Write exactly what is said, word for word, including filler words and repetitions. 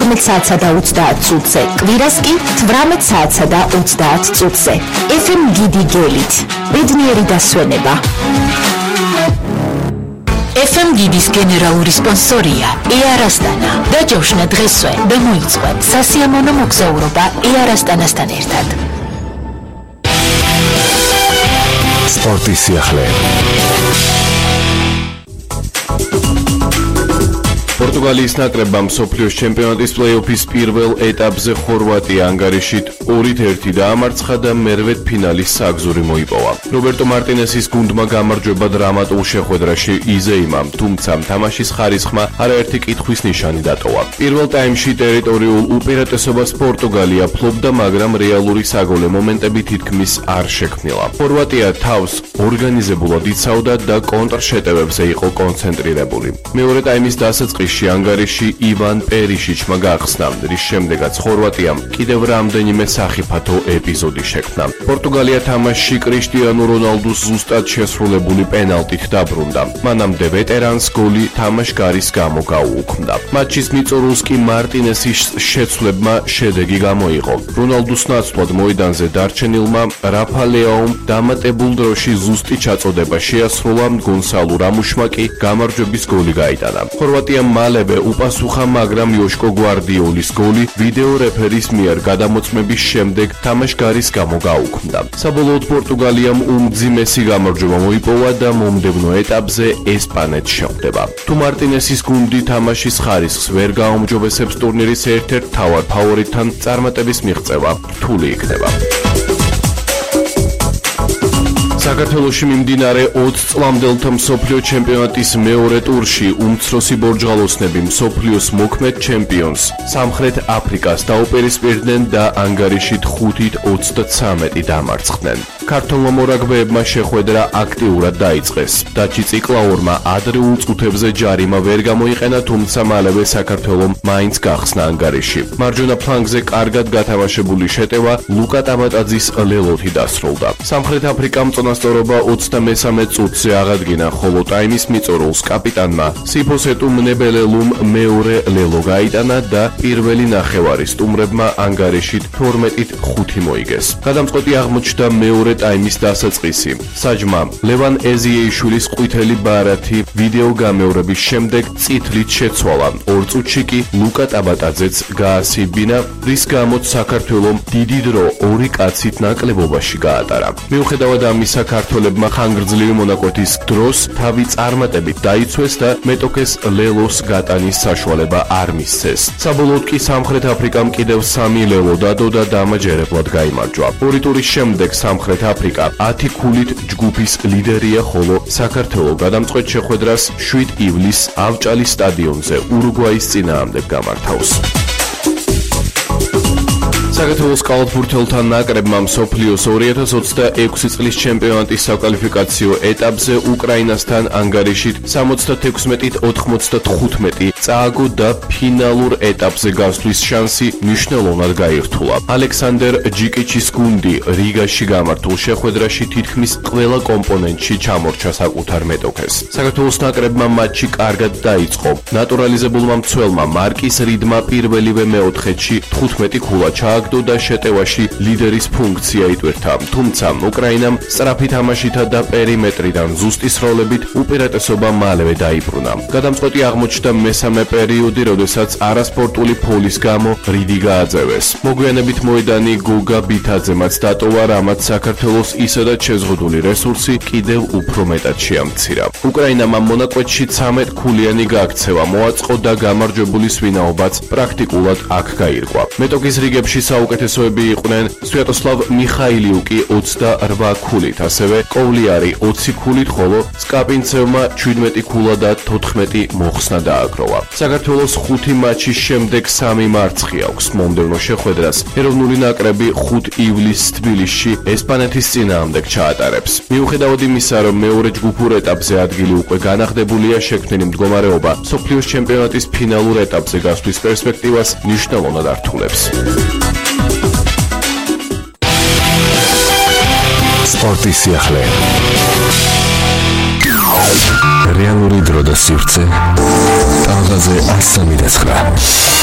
თერთმეტ საათსა და ოცდაათ წუთზე, კვირას კი თვრამეტ საათსა და ოცდაათ წუთზე. ეფ ემ გიდი გელით. ბედნიერი დასვენება. ეფ ემ გიდის გენერალური სპონსორია ეარ ასტანა. დაჯავშნა დღესვე და მოიწყო სასიამოვნო მოგზაურობა ეარ ასტანასთან ერთად. სპორტის სიახლე. პორტუგალიის ნაკრებმა მსოფლიოს ჩემპიონატის პლეი-ოფის პირველ ეტაპზე ხორვატია ანგარიშით ორით ერთი დაამარცხა და მერვედ ფინალის საგზური მოიპოვა. რობერტო მარტინესის გუნდმა გამარჯვება დრამატულ შეხვედრაში იზეიმა, თუმცა თამაშის ხარისხმა არაერთი კითხვის ნიშანი დატოვა. პირველ ტაიმში ტერიტორიულ უპირატესობას პორტუგალია ფლობდა, მაგრამ რეალური საგოლე მომენტები თითქმის არ შექმნილა. ხორვატია თავს ორგანიზებულად იცავდა და კონტრშეტევებზე იყო კონცენტრირებული. მეორე ტაიმის დასაწყისში ანგარიში ივან პერიშიჩმა გახსნა, რის შემდეგაც ხორვატიამ კიდევ რამდენიმე სახიფათო ეპიზოდი შექმნა. პორტუგალია თამაშში კრიშტიანო რონალდუს ზუსტად შესრულებული პენალტით დაბრუნდა. მანამდე ვეტერანს გოლი თამაშგარის გამო გაუუქმდა. მატჩის მიწურულს კი მარტინესის შეცვლებმა შედეგი გამოიღო. რონალდუს ნაცვლად მოედანზე დარჩენილმა რაფა ლეაომ დამატებულ დროში ზუსტი ჩაწოდება შეასრულა, გონსალო რამუშმა კი გამარჯვების გოლი გაიტანა. ხორვატიამ მალევე უპასუხა, მაგრამ იოშკო გვარდიოლის გოლი ვიდეო რეფერის მიერ გადამოწმების შემდეგ თამაშგარის გამო გაუქმდა. საბოლოოდ პორტუგალიამ უმძიმესი გამარჯვება მოიპოვა და მომდევნო ეტაპზე ესპანეთს შეხვდება. თუ მარტინესის გუნდი თამაშის ხარისხს ვერ გააუმჯობესებს, ტურნირის ერთ-ერთ მთავარ ფავორიტთან წარმატების მიღწევა რთული იქნება. საქართველოში მიმდინარე ოცი წლამდელთა მსოფლიო ჩემპიონატის მეორე ტურში უმცროსი ბორჯღალოსნები მსოფლიოს მოქმედ ჩემპიონს სამხრეთ აფრიკას დაუპირისპირდნენ და ანგარიშით ხუთით ოცდაცამეტი დამარცხდნენ. ქართველმა მორაგბეებმა შეხვედრა აქტიურად დაიწყეს. დაჩი ციკლაურმა ადრეულ წუთებზე ჯარიმა ვერ გამოიყენა, თუმცა მალევე საქართველომ მაინც გახსნა ანგარიში. მარჯვენა ფლანგზე კარგად გათამაშებული შეტევა ლუკა ტამატაძის ლელოთი დასრულდა. სამხრეთ აფრიკამ წონასწორობა ოცდამესამე წუთზე აღადგინა, ხოლო ტაიმის მიწურულს კაპიტანმა სიფო სეტუმნებელელუმ მეორე ლელო გაიტანა და პირველი ნახევარი სტუმრებმა ანგარიშით თორმეტით ხუთი მოიგეს. გადამწყვეტი აღმოჩნდა მეორე ტაიმის დასაწყისი. საჯმა ლევან ეზიეიშვილის ყვითელი ბარათი ვიდეო გამეორების შემდეგ წითლით შეცვალა. ორ წუთში კი ლუკა ტაბატაძეც გაასიბინა, რის გამოც საქართველომ დიდი დრო ორი კაცით ნაკლებობაში გაატარა. მიუხედავად ამისა, ქართველებმა ხანგრძლივი მონაკვეთის დროს თავი წარმატებით დაიცვეს და მეტოქეს ლელოს გატანის საშუალება არ მისცეს. საბოლოოდ კი სამხრეთ აფრიკამ კიდევ სამი ლელო დადო და დამაჯერებლად გაიმარჯვა. ორი ტურის შემდეგ სამხრეთ აფრიკა ათი ქულით ჯგუფის ლიდერია, ხოლო საქართველო გადამწყვეტ შეხვედრას შვიდ ივლისს ავჭალის სტადიონზე ურუგვაის წინააღმდეგ გამართავს. საქართველოს კალათბურთელთა ნაკრებმა მსოფლიოს ორი ათას ოცდაექვსი წლის ჩემპიონატის საკვალიფიკაციო ეტაპზე უკრაინასთან ანგარიშით სამოცდათექვსმეტით ოთხმოცდათხუთმეტი წააგო და ფინალურ ეტაპზე გასვლის შანსი მნიშვნელოვნად გაირთულა. ალექსანდერ ჯიკიჩის გუნდი რიგაში გამართულ შეხვედრაში თითქმის ყველა კომპონენტში ჩამორჩა საკუთარ მეტოქეს. საქართველოს ნაკრებმა მატჩი კარგად დაიწყო. ნატურალიზებულმა მცველმა მარკის რიდმა პირველივე მეოთხედში თხუთმეტი ქულა ჩააგდო და შეტევაში ლიდერის ფუნქცია იტვირთა, თუმცა უკრაინამ სწრაფი თამაშითა და პერიმეტრიდან ზუსტი სროლებით უპირატესობა მალევე დაიბრუნა. გადამწყვეტი აღმოჩნდა მესამე პერიოდი, როდესაც არასპორტული ფოლის გამო რიდი გააძევეს. მოგვიანებით მოედანი გოგა ბითაძემაც დატოვა, რამაც საქართველოს ისედაც შეზღუდული რესურსი კიდევ უფრო მეტად შეამცირა. უკრაინამ ამ მონაკვეთში ცამეტ ქულიანი გააქცევა მოაწყო და გამარჯვებულის ვინაობაც პრაქტიკულად აქ გაირკვა. მეტოქის რიგებში საუკეთესოები იყვნენ სვიატოსლავ მიხაილიუკი ოცდარვა ქულით, ასევე კოვლიარი ოცი ქულით, ხოლო სკაპინცევმა ჩვიდმეტი ქულა და თოთხმეტი მოხსნა დააგროვა. საქართველოს ხუთი მატჩის შემდეგ სამი მარცხი აქვს. მომდევნო შეხვედრას ეროვნული ნაკრები ხუთი ივლისს თბილისში ესპანეთის წინააღმდეგ ჩაატარებს. მიუხედავად იმისა, რომ მეორე ჯგუფურ ეტაპზე ადგილი უკვე განახდებულია, შექმნილი მდგომარეობა მსოფლიოს ჩემპიონატის ფინალურ ეტაპზე გასვლის პერსპექტივას მნიშვნელოვნად ართულებს. სპორტის სიახლე. რეალური დრო და სივრცე ტალღაზე ასამი და ცხრა.